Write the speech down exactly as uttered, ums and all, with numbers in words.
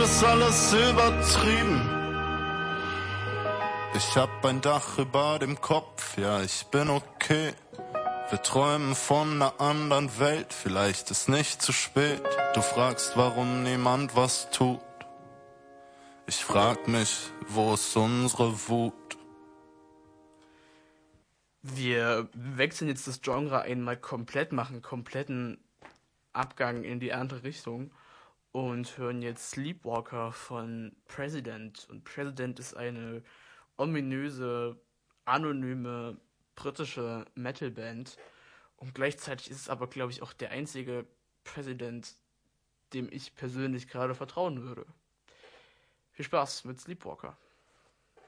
ist alles übertrieben. Ich hab ein Dach über dem Kopf, ja, ich bin okay. Wir träumen von einer anderen Welt, vielleicht ist nicht zu spät. Du fragst, warum niemand was tut. Ich frag mich, wo ist unsere Wut? Wir wechseln jetzt das Genre einmal komplett, machen einen kompletten Abgang in die andere Richtung und hören jetzt Sleepwalker von President. Und President ist eine ominöse, anonyme britische Metalband. Und gleichzeitig ist es aber, glaube ich, auch der einzige President, dem ich persönlich gerade vertrauen würde. Viel Spaß mit Sleepwalker.